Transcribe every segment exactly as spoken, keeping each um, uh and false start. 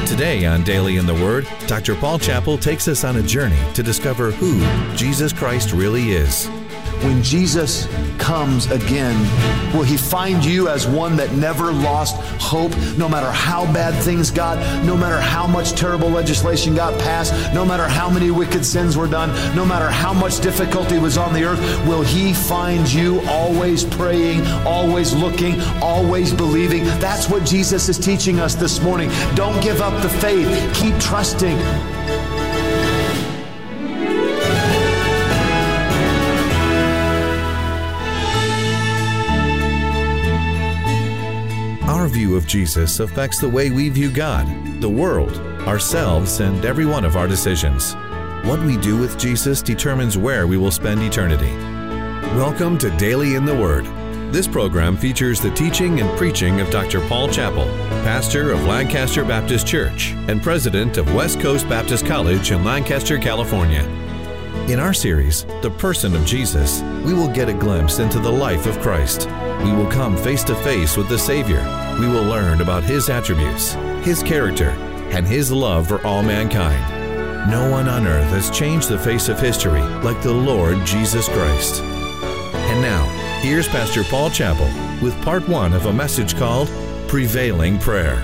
Today on Daily in the Word, Doctor Paul Chappell takes us on a journey to discover who Jesus Christ really is. When Jesus comes again, will He find you as one that never lost hope, no matter how bad things got, no matter how much terrible legislation got passed, no matter how many wicked sins were done, no matter how much difficulty was on the earth? Will He find you always praying, always looking, always believing? That's what Jesus is teaching us this morning. Don't give up the faith. Keep trusting. Our view of Jesus affects the way we view God, the world, ourselves, and every one of our decisions. What we do with Jesus determines where we will spend eternity. Welcome to Daily in the Word. This program features the teaching and preaching of Doctor Paul Chappell, pastor of Lancaster Baptist Church and president of West Coast Baptist College in Lancaster, California. In our series, The Person of Jesus, we will get a glimpse into the life of Christ. We will come face to face with the Savior. We will learn about His attributes, His character, and His love for all mankind. No one on earth has changed the face of history like the Lord Jesus Christ. And now, here's Pastor Paul Chappell with part one of a message called Prevailing Prayer.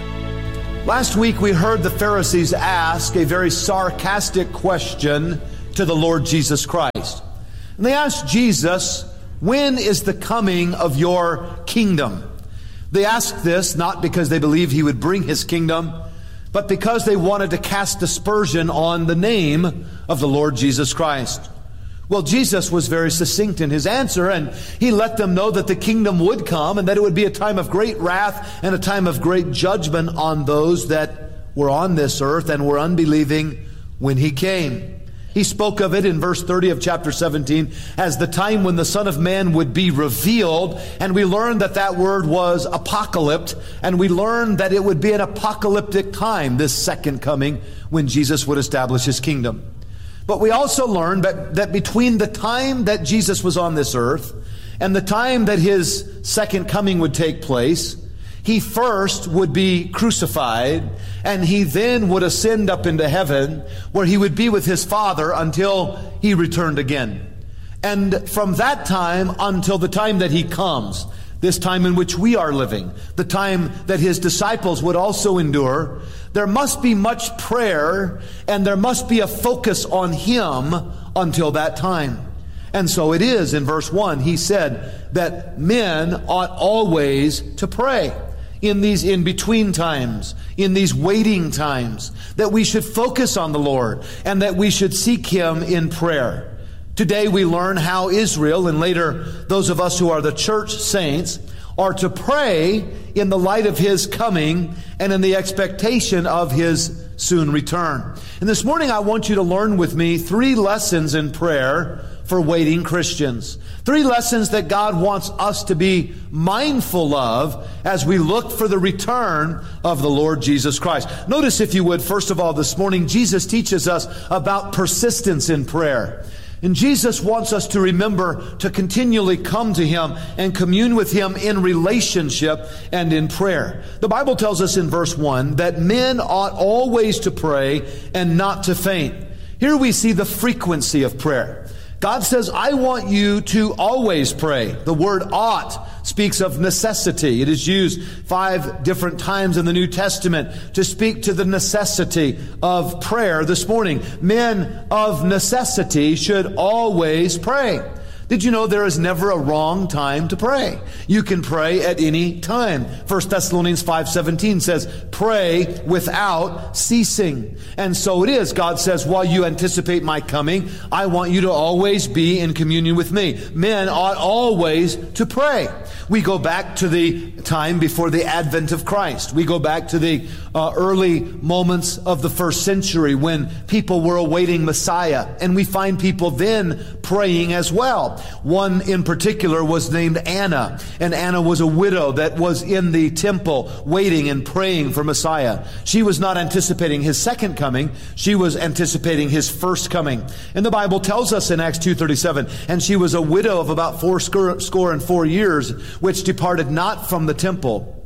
Last week we heard the Pharisees ask a very sarcastic question to the Lord Jesus Christ. And they asked Jesus, "When is the coming of your kingdom?" They asked this not because they believed He would bring His kingdom, but because they wanted to cast aspersion on the name of the Lord Jesus Christ. Well, Jesus was very succinct in His answer, and He let them know that the kingdom would come and that it would be a time of great wrath and a time of great judgment on those that were on this earth and were unbelieving when He came. He spoke of it in verse thirty of chapter seventeen as the time when the Son of Man would be revealed. And we learned that that word was apocalypse. And we learned that it would be an apocalyptic time, this second coming, when Jesus would establish His kingdom. But we also learned that, that between the time that Jesus was on this earth and the time that His second coming would take place, He first would be crucified, and He then would ascend up into heaven, where He would be with His Father until He returned again. And from that time until the time that He comes, this time in which we are living, the time that His disciples would also endure, there must be much prayer, and there must be a focus on Him until that time. And so it is in verse one, He said that men ought always to pray. In these in-between times, in these waiting times, that we should focus on the Lord and that we should seek Him in prayer. Today we learn how Israel, and later those of us who are the church saints, are to pray in the light of His coming and in the expectation of His soon return. And this morning I want you to learn with me three lessons in prayer for waiting Christians. Three lessons that God wants us to be mindful of as we look for the return of the Lord Jesus Christ. Notice, if you would, first of all, this morning, Jesus teaches us about persistence in prayer. And Jesus wants us to remember to continually come to Him and commune with Him in relationship and in prayer. The Bible tells us in verse one that men ought always to pray and not to faint. Here we see the frequency of prayer. God says, I want you to always pray. The word ought speaks of necessity. It is used five different times in the New Testament to speak to the necessity of prayer this morning. Men of necessity should always pray. Did you know there is never a wrong time to pray? You can pray at any time. First Thessalonians five seventeen says, pray without ceasing. And so it is. God says, while you anticipate my coming, I want you to always be in communion with me. Men ought always to pray. We go back to the time before the advent of Christ. We go back to the uh, early moments of the first century when people were awaiting Messiah. And we find people then praying as well. One in particular was named Anna. And Anna was a widow that was in the temple waiting and praying for Messiah. She was not anticipating His second coming. She was anticipating His first coming. And the Bible tells us in Acts two thirty-seven, and she was a widow of about four score, score and four years, which departed not from the temple,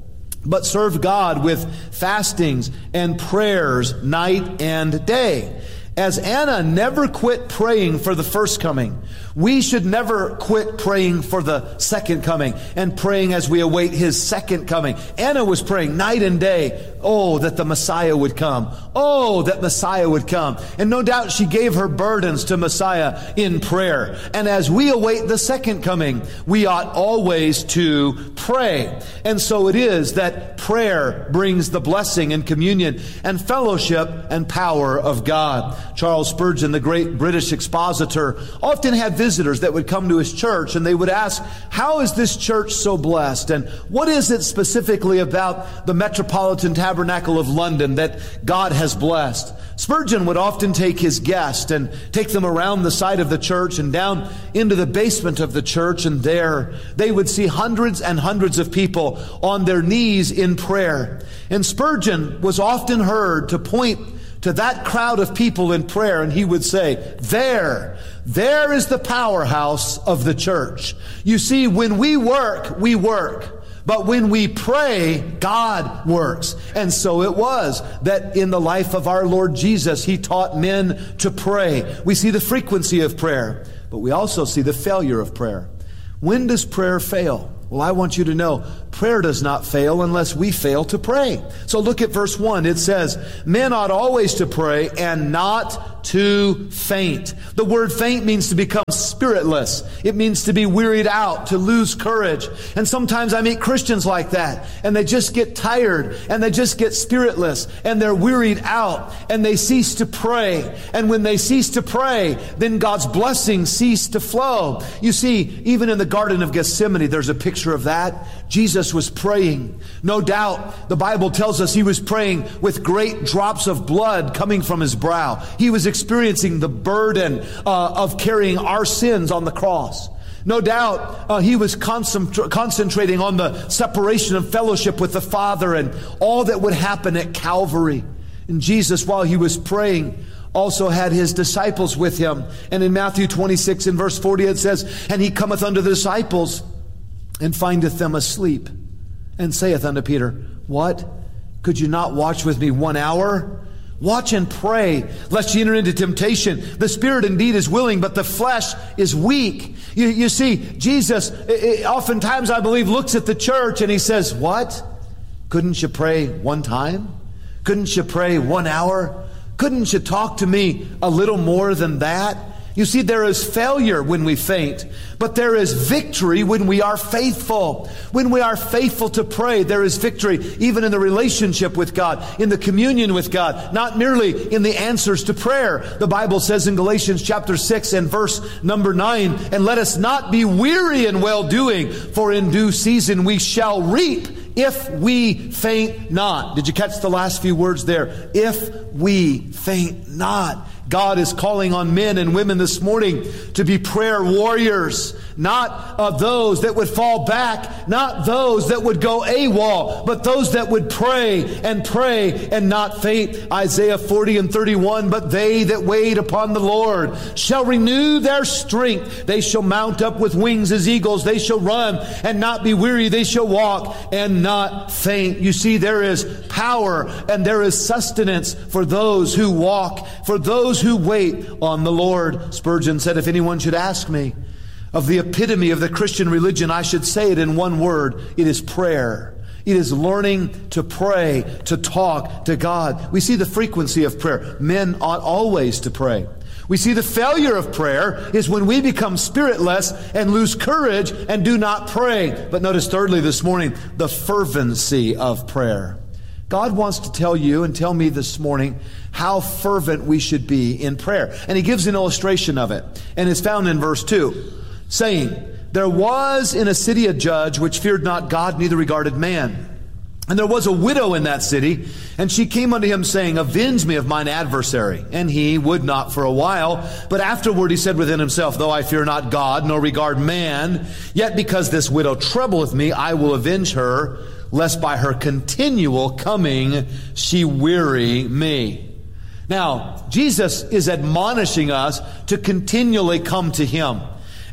but served God with fastings and prayers night and day. As Anna never quit praying for the first coming, we should never quit praying for the second coming and praying as we await His second coming. Anna was praying night and day, oh, that the Messiah would come. Oh, that Messiah would come. And no doubt she gave her burdens to Messiah in prayer. And as we await the second coming, we ought always to pray. And so it is that prayer brings the blessing and communion and fellowship and power of God. Charles Spurgeon, the great British expositor, often had visitors that would come to his church, and they would ask, how is this church so blessed? And what is it specifically about the Metropolitan Tabernacle of London that God has blessed? Spurgeon would often take his guests and take them around the side of the church and down into the basement of the church, and there they would see hundreds and hundreds of people on their knees in prayer. And Spurgeon was often heard to point to that crowd of people in prayer, and he would say, there, there is the powerhouse of the church. You see, when we work, we work. But when we pray, God works. And so it was that in the life of our Lord Jesus, He taught men to pray. We see the frequency of prayer, but we also see the failure of prayer. When does prayer fail? Well, I want you to know, prayer does not fail unless we fail to pray. So look at verse one. It says, men ought always to pray and not to faint. The word faint means to become spiritless. It means to be wearied out, to lose courage. And sometimes I meet Christians like that, and they just get tired, and they just get spiritless, and they're wearied out, and they cease to pray. And when they cease to pray, then God's blessings cease to flow. You see, even in the Garden of Gethsemane, there's a picture of that. Jesus was praying. No doubt, the Bible tells us He was praying with great drops of blood coming from His brow. He was experiencing the burden uh, of carrying our sins on the cross. No doubt, uh, He was concentra- concentrating on the separation of fellowship with the Father and all that would happen at Calvary. And Jesus, while He was praying, also had His disciples with Him. And in Matthew twenty-six and verse forty it says, and He cometh unto the disciples and findeth them asleep, and saith unto Peter, what? Could you not watch with me one hour? Watch and pray, lest ye enter into temptation. The spirit indeed is willing, but the flesh is weak. You, you see, Jesus it, it, oftentimes, I believe, looks at the church and He says, what? Couldn't you pray one time? Couldn't you pray one hour? Couldn't you talk to me a little more than that? You see, there is failure when we faint, but there is victory when we are faithful. When we are faithful to pray, there is victory even in the relationship with God, in the communion with God, not merely in the answers to prayer. The Bible says in Galatians chapter six and verse number nine, and let us not be weary in well-doing, for in due season we shall reap if we faint not. Did you catch the last few words there? If we faint not. God is calling on men and women this morning to be prayer warriors, not uh, those that would fall back, not those that would go AWOL, but those that would pray and pray and not faint. Isaiah forty and thirty-one, but they that wait upon the Lord shall renew their strength. They shall mount up with wings as eagles. They shall run and not be weary. They shall walk and not faint. You see, there is power and there is sustenance for those who walk, for those who wait on the Lord. Spurgeon said, if anyone should ask me of the epitome of the Christian religion, I should say it in one word. It is prayer. It is learning to pray, to talk to God. We see the frequency of prayer. Men ought always to pray. We see the failure of prayer is when we become spiritless and lose courage and do not pray. But notice thirdly this morning, the fervency of prayer. God wants to tell you and tell me this morning how fervent we should be in prayer. And He gives an illustration of it. And it's found in verse two, saying, there was in a city a judge which feared not God, neither regarded man. And there was a widow in that city, and she came unto him, saying, avenge me of mine adversary. And he would not for a while. But afterward he said within himself, though I fear not God, nor regard man, yet because this widow troubleth me, I will avenge her, lest by her continual coming she weary me. Now, Jesus is admonishing us to continually come to Him.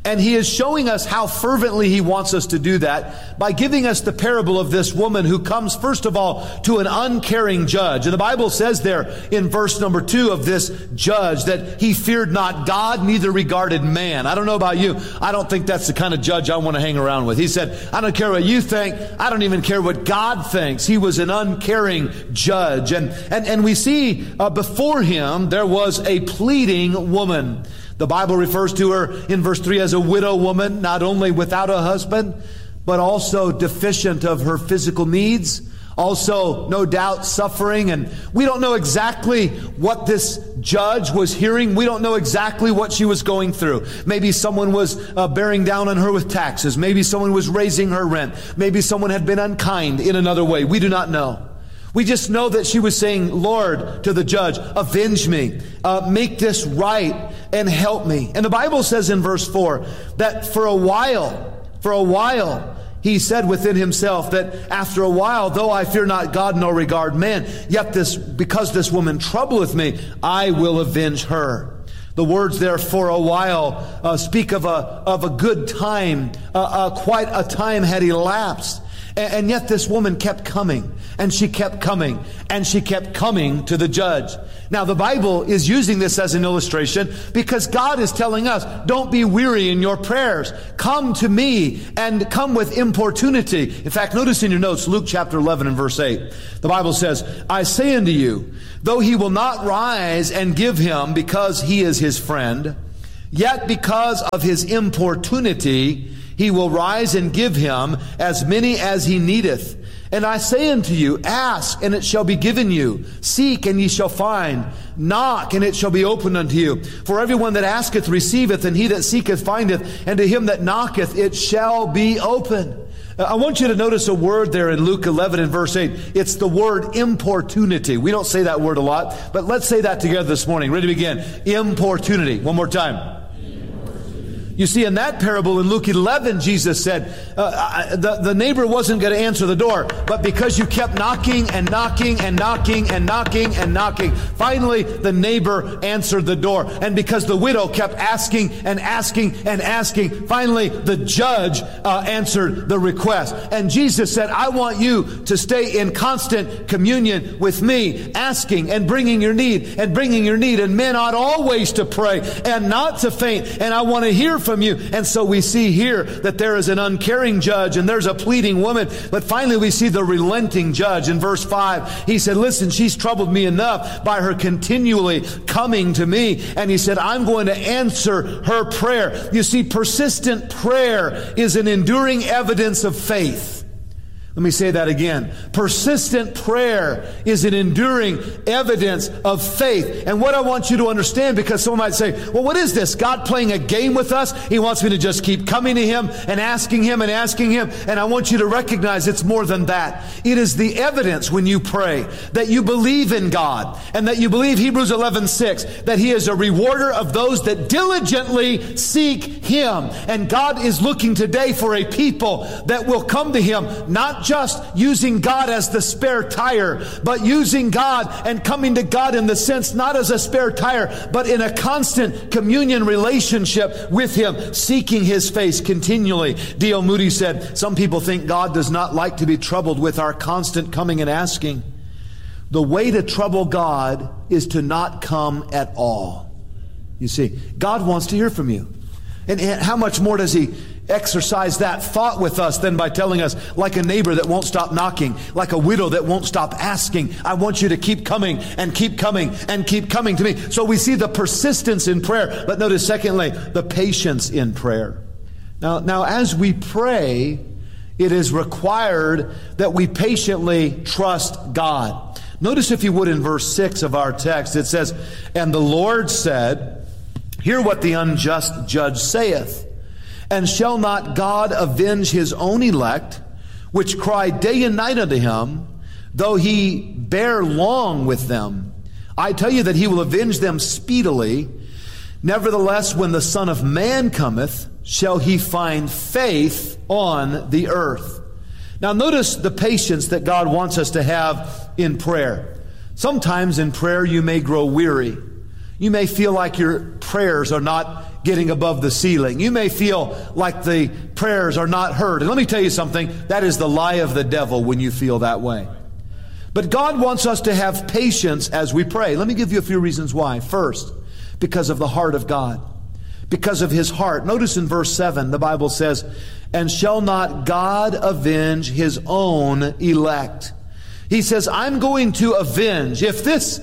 And he is showing us how fervently he wants us to do that by giving us the parable of this woman who comes, first of all, to an uncaring judge. And the Bible says there in verse number two of this judge that he feared not God, neither regarded man. I don't know about you. I don't think that's the kind of judge I want to hang around with. He said, I don't care what you think. I don't even care what God thinks. He was an uncaring judge. And, and, and we see uh, before him there was a pleading woman. The Bible refers to her in verse three as a widow woman, not only without a husband, but also deficient of her physical needs, also, no doubt, suffering. And we don't know exactly what this judge was hearing. We don't know exactly what she was going through. Maybe someone was uh, bearing down on her with taxes. Maybe someone was raising her rent. Maybe someone had been unkind in another way. We do not know. We just know that she was saying, Lord, to the judge, avenge me, uh, make this right, and help me. And the Bible says in verse four that for a while, for a while, he said within himself that after a while, though I fear not God nor regard man, yet this, because this woman troubleth me, I will avenge her. The words there, for a while, uh, speak of a, of a good time. Uh, uh, quite a time had elapsed. And yet this woman kept coming, and she kept coming, and she kept coming to the judge. Now the Bible is using this as an illustration because God is telling us, don't be weary in your prayers. Come to me and come with importunity. In fact, notice in your notes, Luke chapter eleven and verse eight. The Bible says, I say unto you, though he will not rise and give him because he is his friend, yet because of his importunity, he will rise and give him as many as he needeth. And I say unto you, ask, and it shall be given you. Seek, and ye shall find. Knock, and it shall be opened unto you. For everyone that asketh receiveth, and he that seeketh findeth, and to him that knocketh it shall be opened. I want you to notice a word there in Luke eleven and verse eight. It's the word importunity. We don't say that word a lot, but let's say that together this morning. Ready to begin. Importunity. One more time. You see, in that parable in Luke eleven, Jesus said, uh, the, the neighbor wasn't going to answer the door, but because you kept knocking and knocking and knocking and knocking and knocking, finally the neighbor answered the door. And because the widow kept asking and asking and asking, finally the judge uh, answered the request. And Jesus said, I want you to stay in constant communion with me, asking and bringing your need and bringing your need. And men ought always to pray and not to faint. And I want to hear from you. And so we see here that there is an uncaring judge and there's a pleading woman. But finally we see the relenting judge. In verse five, he said, listen, she's troubled me enough by her continually coming to me. And he said, I'm going to answer her prayer. You see, persistent prayer is an enduring evidence of faith. Let me say that again. Persistent prayer is an enduring evidence of faith. And what I want you to understand, because someone might say, well, what is this? God playing a game with us? He wants me to just keep coming to Him and asking Him and asking Him. And I want you to recognize it's more than that. It is the evidence when you pray that you believe in God and that you believe Hebrews eleven six, that He is a rewarder of those that diligently seek Him. And God is looking today for a people that will come to Him, not just using God as the spare tire, but using God and coming to God in the sense not as a spare tire, but in a constant communion relationship with Him, seeking His face continually. D L Moody said, some people think God does not like to be troubled with our constant coming and asking. The way to trouble God is to not come at all. You see, God wants to hear from you. And how much more does He exercise that thought with us than by telling us, like a neighbor that won't stop knocking, like a widow that won't stop asking, I want you to keep coming and keep coming and keep coming to me. So we see the persistence in prayer. But notice, secondly, the patience in prayer. Now, now as we pray, it is required that we patiently trust God. Notice, if you would, in verse six of our text, it says, and the Lord said, hear what the unjust judge saith. And shall not God avenge His own elect, which cry day and night unto Him, though He bear long with them? I tell you that He will avenge them speedily. Nevertheless, when the Son of Man cometh, shall He find faith on the earth? Now notice the patience that God wants us to have in prayer. Sometimes in prayer you may grow weary. You may feel like your prayers are not getting above the ceiling. You may feel like the prayers are not heard. And let me tell you something, that is the lie of the devil when you feel that way. But God wants us to have patience as we pray. Let me give you a few reasons why. First, because of the heart of God. Because of His heart. Notice in verse seven, the Bible says, "And shall not God avenge His own elect?" He says, I'm going to avenge. If this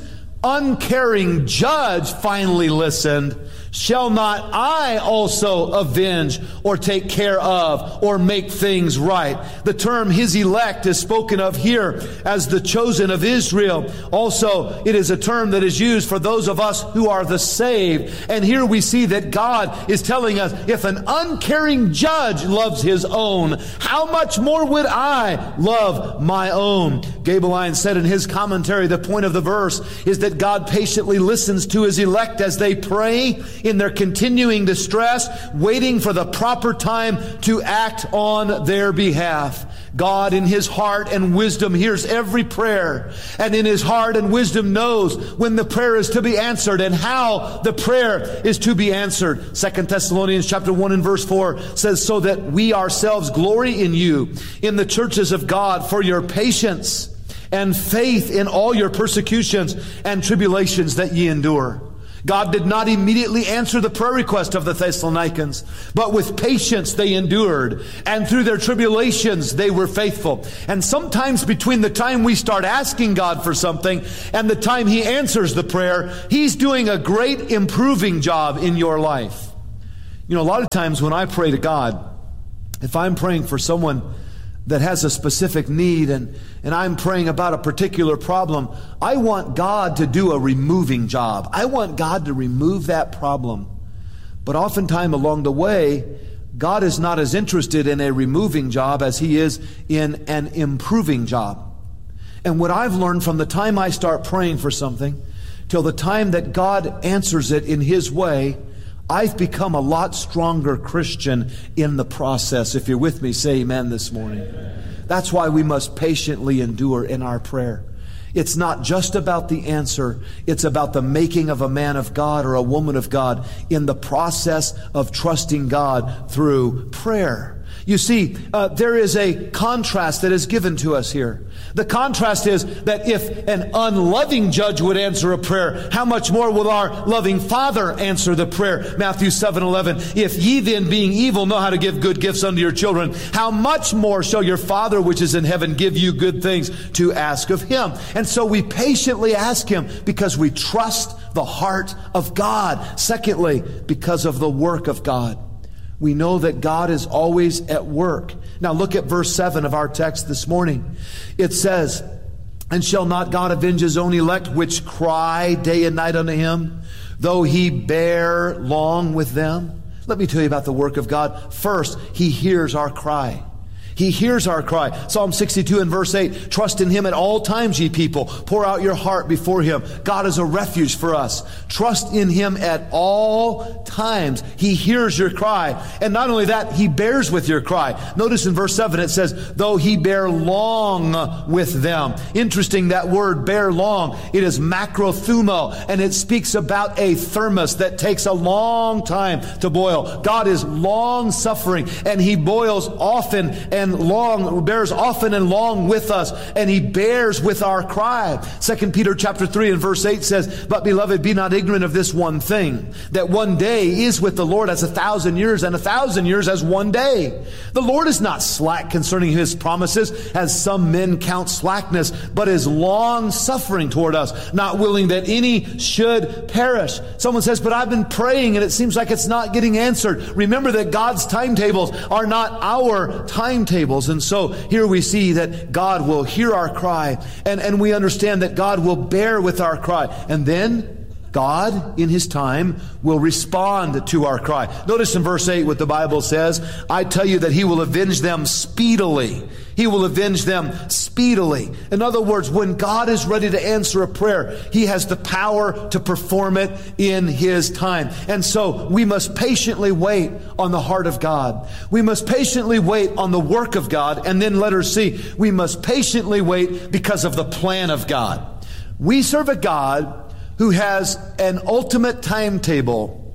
uncaring judge finally listened, shall not I also avenge or take care of or make things right? The term His elect is spoken of here as the chosen of Israel. Also, it is a term that is used for those of us who are the saved. And here we see that God is telling us, if an uncaring judge loves his own, how much more would I love my own? Gabeline said in his commentary, the point of the verse is that God patiently listens to His elect as they pray in their continuing distress, waiting for the proper time to act on their behalf. God in His heart and wisdom hears every prayer, and in His heart and wisdom knows when the prayer is to be answered and how the prayer is to be answered. Second Thessalonians chapter one and verse four says, "So that we ourselves glory in you, in the churches of God, for your patience and faith in all your persecutions and tribulations that ye endure." God did not immediately answer the prayer request of the Thessalonians, but with patience they endured, and through their tribulations they were faithful. And sometimes between the time we start asking God for something and the time He answers the prayer, He's doing a great improving job in your life. You know, a lot of times when I pray to God, if I'm praying for someone that has a specific need and, and I'm praying about a particular problem, I want God to do a removing job. I want God to remove that problem. But oftentimes along the way, God is not as interested in a removing job as He is in an improving job. And what I've learned from the time I start praying for something till the time that God answers it in His way, I've become a lot stronger Christian in the process. If you're with me, say amen this morning. Amen. That's why we must patiently endure in our prayer. It's not just about the answer. It's about the making of a man of God or a woman of God in the process of trusting God through prayer. You see, uh, there is a contrast that is given to us here. The contrast is that if an unloving judge would answer a prayer, how much more will our loving Father answer the prayer? Matthew seven eleven, "If ye then, being evil, know how to give good gifts unto your children, how much more shall your Father which is in heaven give you good things to ask of Him?" And so we patiently ask Him because we trust the heart of God. Secondly, because of the work of God. We know that God is always at work. Now look at verse seven of our text this morning. It says, "And shall not God avenge His own elect, which cry day and night unto Him, though He bear long with them?" Let me tell you about the work of God. First, He hears our cry. He hears our cry. Psalm sixty-two and verse eight, "Trust in Him at all times, ye people. Pour out your heart before Him." God is a refuge for us. Trust in Him at all times. He hears your cry. And not only that, He bears with your cry. Notice in verse seven it says, "Though He bear long with them." Interesting, that word bear long. It is macrothumo, and it speaks about a thermos that takes a long time to boil. God is long suffering, and He boils often and long, bears often and long with us, and He bears with our cry. Second Peter chapter three and verse eight says, "But beloved, be not ignorant of this one thing, that one day is with the Lord as a thousand years, and a thousand years as one day. The Lord is not slack concerning His promises, as some men count slackness, but is long suffering toward us, not willing that any should perish." Someone says, "But I've been praying and it seems like it's not getting answered." Remember that God's timetables are not our timetables. And so here we see that God will hear our cry, and, and we understand that God will bear with our cry. And then God, in His time, will respond to our cry. Notice in verse eight what the Bible says, "I tell you that He will avenge them speedily." He will avenge them speedily. In other words, when God is ready to answer a prayer, He has the power to perform it in His time. And so we must patiently wait on the heart of God. We must patiently wait on the work of God. And then letter C, we must patiently wait because of the plan of God. We serve a God who has an ultimate timetable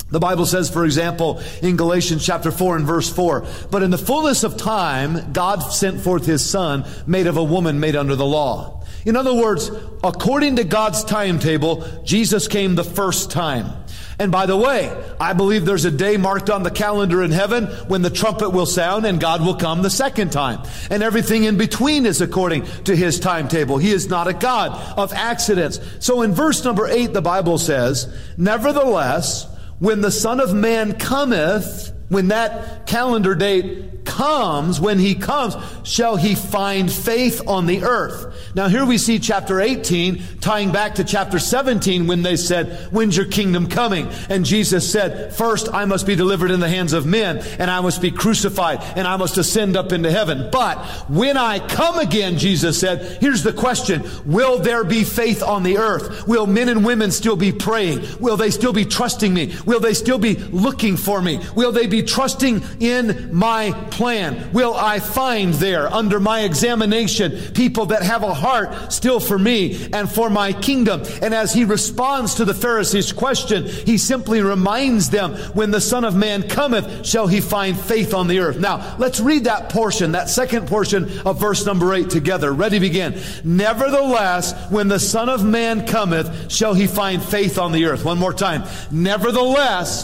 The Bible says, for example, in Galatians chapter four and verse four, but in the fullness of time, God sent forth His Son, made of a woman made under the law. In other words, according to God's timetable, Jesus came the first time. And by the way, I believe there's a day marked on the calendar in heaven when the trumpet will sound and God will come the second time. And everything in between is according to His timetable. He is not a God of accidents. So in verse number eight, the Bible says, nevertheless, when the Son of Man cometh, when that calendar date comes, when He comes, shall He find faith on the earth. Now here we see chapter eighteen tying back to chapter seventeen when they said, when's your kingdom coming? And Jesus said, first I must be delivered in the hands of men, and I must be crucified, and I must ascend up into heaven. But when I come again, Jesus said, here's the question, will there be faith on the earth? Will men and women still be praying? Will they still be trusting me? Will they still be looking for me? Will they be trusting in my plan? Will I find there under my examination people that have a heart still for me and for my kingdom? And as He responds to the Pharisees' question, He simply reminds them, when the Son of Man cometh, shall He find faith on the earth. Now, let's read that portion, that second portion of verse number eight together. Ready, begin. Nevertheless, when the Son of Man cometh, shall He find faith on the earth. One more time. Nevertheless.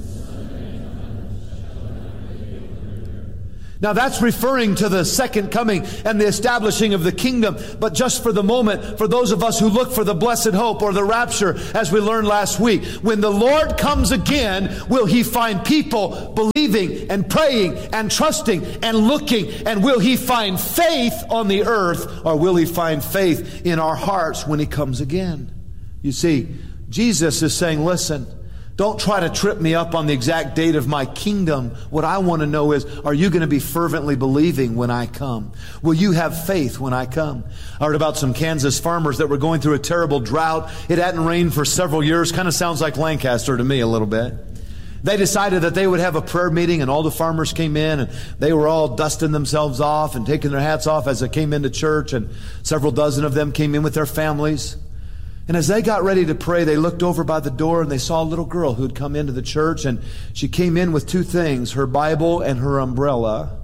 Now that's referring to the second coming and the establishing of the kingdom. But just for the moment, for those of us who look for the blessed hope or the rapture, as we learned last week, when the Lord comes again, will He find people believing and praying and trusting and looking? And will He find faith on the earth, or will He find faith in our hearts when He comes again? You see, Jesus is saying, listen, don't try to trip me up on the exact date of my kingdom. What I want to know is, are you going to be fervently believing when I come? Will you have faith when I come? I heard about some Kansas farmers that were going through a terrible drought. It hadn't rained for several years. Kind of sounds like Lancaster to me a little bit. They decided that they would have a prayer meeting, and all the farmers came in, and they were all dusting themselves off and taking their hats off as they came into church, and several dozen of them came in with their families. And as they got ready to pray, they looked over by the door and they saw a little girl who had come into the church, and she came in with two things, her Bible and her umbrella.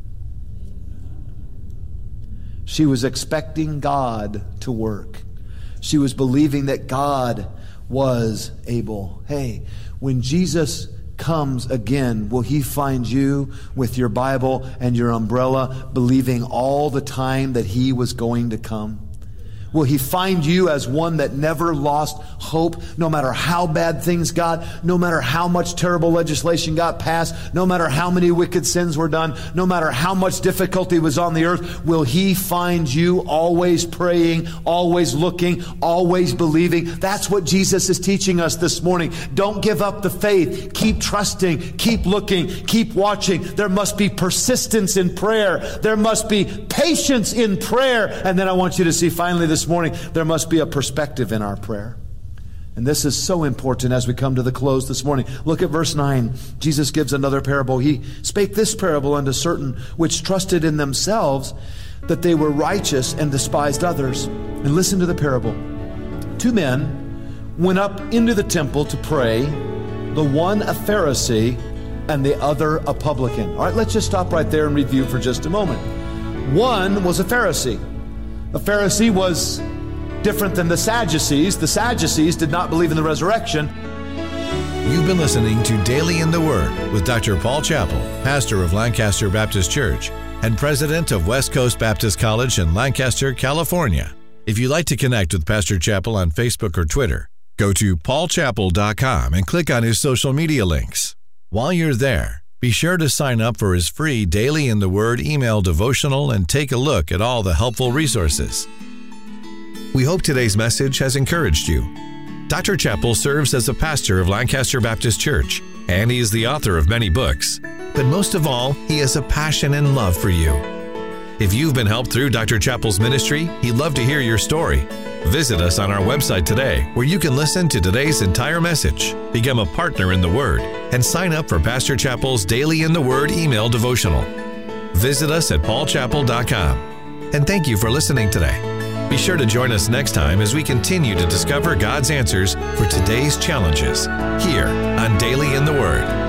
She was expecting God to work. She was believing that God was able. Hey, when Jesus comes again, will He find you with your Bible and your umbrella, believing all the time that He was going to come? Will He find you as one that never lost hope, no matter how bad things got, no matter how much terrible legislation got passed, no matter how many wicked sins were done, no matter how much difficulty was on the earth? Will He find you always praying, always looking, always believing? That's what Jesus is teaching us this morning. Don't give up the faith. Keep trusting, keep looking, keep watching. There must be persistence in prayer. There must be patience in prayer. And then I want you to see finally this morning, there must be a perspective in our prayer. And this is so important as we come to the close this morning. Look at verse nine. Jesus gives another parable. He spake this parable unto certain which trusted in themselves that they were righteous and despised others. And listen to the parable. Two men went up into the temple to pray, the one a Pharisee and the other a publican. All right, let's just stop right there and review for just a moment. One was a Pharisee. A Pharisee was different than the Sadducees. The Sadducees did not believe in the resurrection. You've been listening to Daily in the Word with Doctor Paul Chappell, pastor of Lancaster Baptist Church and president of West Coast Baptist College in Lancaster, California. If you'd like to connect with Pastor Chappell on Facebook or Twitter, go to paul chappell dot com and click on his social media links. While you're there, be sure to sign up for his free Daily in the Word email devotional and take a look at all the helpful resources. We hope today's message has encouraged you. Doctor Chappell serves as a pastor of Lancaster Baptist Church, and he is the author of many books. But most of all, he has a passion and love for you. If you've been helped through Doctor Chappell's ministry, he'd love to hear your story. Visit us on our website today, where you can listen to today's entire message, become a partner in the Word, and sign up for Pastor Chappell's Daily in the Word email devotional. Visit us at paul chappell dot com. And thank you for listening today. Be sure to join us next time as we continue to discover God's answers for today's challenges here on Daily in the Word.